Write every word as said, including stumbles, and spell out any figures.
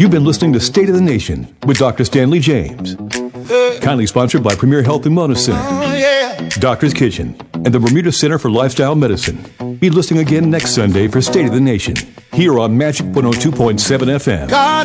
You've been listening to State of the Nation with Doctor Stanley James. Kindly sponsored by Premier Health and Wellness Center, Oh, yeah. Doctor's Kitchen, and the Bermuda Center for Lifestyle Medicine. Be listening again next Sunday for State of the Nation, here on Magic one oh two point seven F M. God